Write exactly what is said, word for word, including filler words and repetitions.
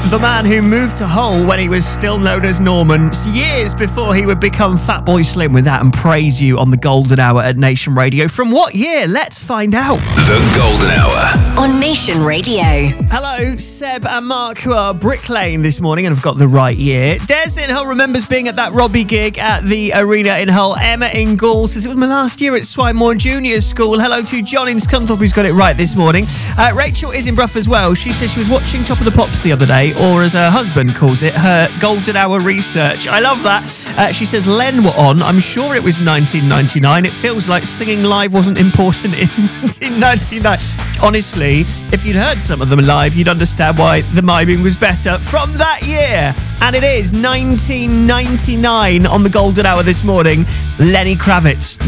The man who moved to Hull when he was still known as Norman, years before he would become Fatboy Slim with that and praise you on the Golden Hour at Nation Radio. From what year? Let's find out. The Golden Hour on Nation Radio. Hello, Seb and Mark, who are Brick Lane this morning and have got the right year. Des in Hull remembers being at that Robbie gig at the arena in Hull. Emma in Gaul says it was my last year at Swinemore Junior School. Hello to John in Scunthorpe, who's got it right this morning. Uh, Rachel is in Brough as well. She says she was watching Top of the Pops the other day, or as her husband calls it, her Golden Hour research. I love that. Uh, she says Len were on. I'm sure it was nineteen ninety-nine. It feels like singing live wasn't important in nineteen ninety-nine. Honestly, if you'd heard some of them live, you'd understand why the miming was better from that year. And it is nineteen ninety-nine on the Golden Hour this morning. Lenny Kravitz.